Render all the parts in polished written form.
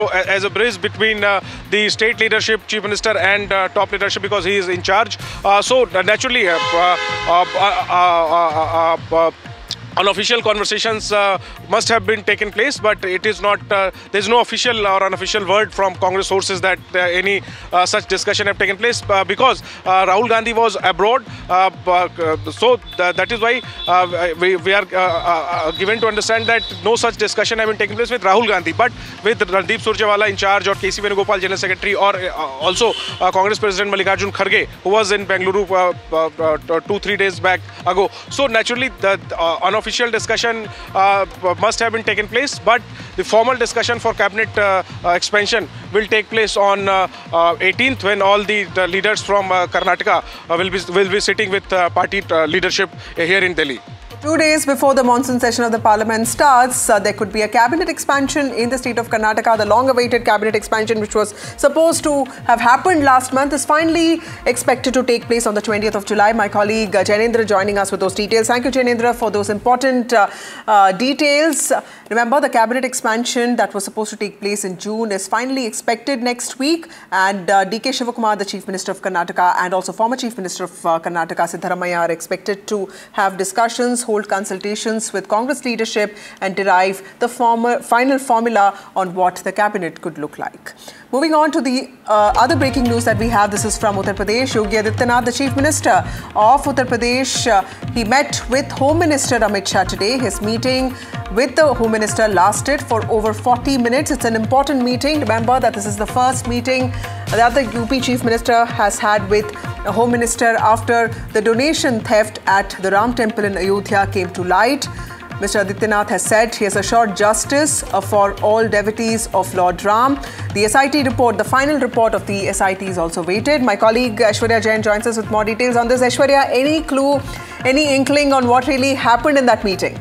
as a bridge between the state leadership, chief minister, and top leadership, because he is in charge. So naturally, unofficial conversations must have been taken place, but it is not. There is no official or unofficial word from Congress sources that any such discussion have taken place, because Rahul Gandhi was abroad. So that is why we are given to understand that no such discussion have been taken place with Rahul Gandhi, but with Randeep Surjewala in charge, or KC Venugopal, General Secretary, or also Congress President Mallikarjun Kharge, who was in Bengaluru 2-3 days back ago. So naturally, the unofficial discussion must have been taken place, but the formal discussion for cabinet expansion will take place on 18th, when all the leaders from Karnataka will be sitting with party leadership here in Delhi. 2 days before the monsoon session of the parliament starts, there could be a cabinet expansion in the state of Karnataka. The long-awaited cabinet expansion, which was supposed to have happened last month, is finally expected to take place on the 20th of July. My colleague Jainendra joining us with those details. Thank you, Jainendra, for those important details. Remember, the cabinet expansion that was supposed to take place in June is finally expected next week. And D.K. Shivakumar, the Chief Minister of Karnataka, and also former Chief Minister of Karnataka, Siddaramaiah, are expected to have discussions, hold consultations with Congress leadership, and derive the final formula on what the cabinet could look like. Moving on to the other breaking news that we have, this is from Uttar Pradesh. Yogi Adityanath, the Chief Minister of Uttar Pradesh, he met with Home Minister Amit Shah today. His meeting with the Home Minister lasted for over 40 minutes. It's an important meeting. Remember that this is the first meeting that the UP Chief Minister has had with the Home Minister after the donation theft at the Ram Temple in Ayodhya came to light. Mr. Adityanath has said he has assured justice for all devotees of Lord Ram. The SIT report, the final report of the SIT is also waited. My colleague Aishwarya Jain joins us with more details on this. Aishwarya, any clue, any inkling on what really happened in that meeting?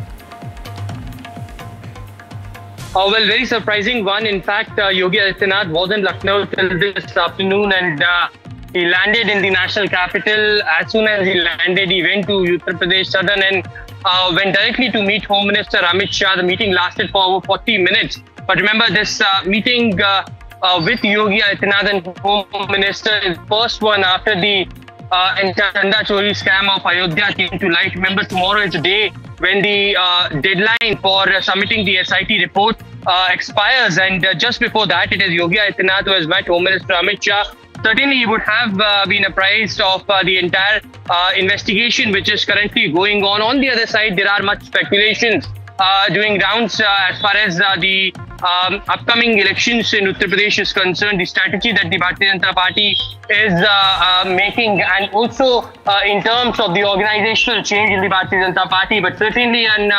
Well, very surprising one. In fact, Yogi Adityanath was in Lucknow till this afternoon, and he landed in the national capital. As soon as he landed, he went to Uttar Pradesh Southern and went directly to meet Home Minister Amit Shah. The meeting lasted for over 40 minutes. But remember, this meeting with Yogi Adityanath and Home Minister is the first one after the entire Chanda Chori scam of Ayodhya came to light. Remember, tomorrow is the day when the deadline for submitting the SIT report expires, and just before that, it is Yogi Adityanath who has met Home Minister Amit Shah. Certainly, he would have been apprised of the entire investigation which is currently going on. On the other side, there are much speculations doing rounds as far as the upcoming elections in Uttar Pradesh is concerned, the strategy that the Bharatiya Janata Party is making, and also in terms of the organizational change in the Bharatiya Janata Party. But certainly an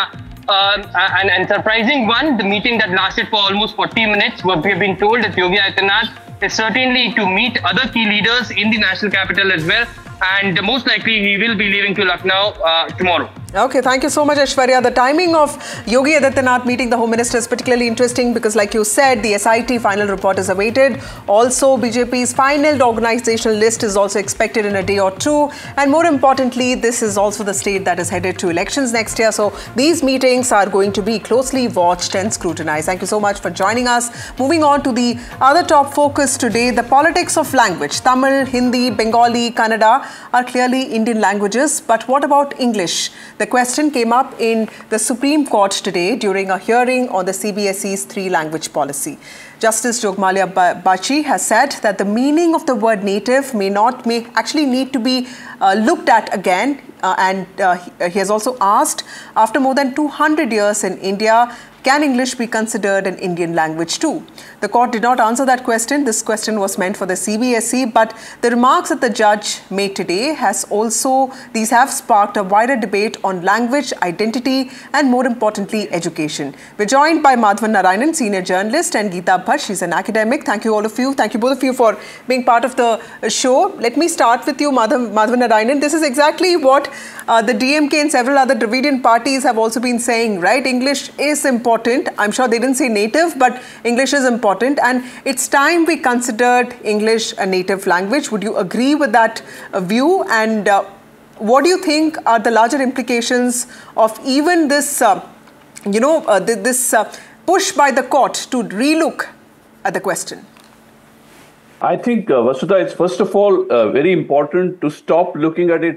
surprising one, the meeting that lasted for almost 40 minutes, what we have been told that Yogi Adityanath is certainly to meet other key leaders in the national capital as well, and most likely he will be leaving to Lucknow tomorrow. Okay, thank you so much, Aishwarya. The timing of Yogi Adityanath meeting the Home Minister is particularly interesting because, like you said, the SIT final report is awaited. Also, BJP's final organizational list is also expected in a day or two. And more importantly, this is also the state that is headed to elections next year. So these meetings are going to be closely watched and scrutinized. Thank you so much for joining us. Moving on to the other top focus today, the politics of language. Tamil, Hindi, Bengali, Kannada are clearly Indian languages. But what about English? The question came up in the Supreme Court today during a hearing on the CBSE's three-language policy. Justice Jogmalia Bachi has said that the meaning of the word native may actually need to be looked at again. He has also asked, after more than 200 years in India, can English be considered an Indian language too? The court did not answer that question. This question was meant for the CBSE, but the remarks that the judge made today these have sparked a wider debate on language, identity, and more importantly, education. We're joined by Madhavan Narayanan, senior journalist, and Geeta Bhatt. She's an academic. Thank you all of you. Thank you both of you for being part of the show. Let me start with you, Madhavan Narayanan. This is exactly what the DMK and several other Dravidian parties have also been saying, right? English is important. I'm sure they didn't say native, but English is important. And it's time we considered English a native language. Would you agree with that view? And what do you think are the larger implications of even this, this push by the court to relook at the question? I think, Vasudha, it's first of all very important to stop looking at it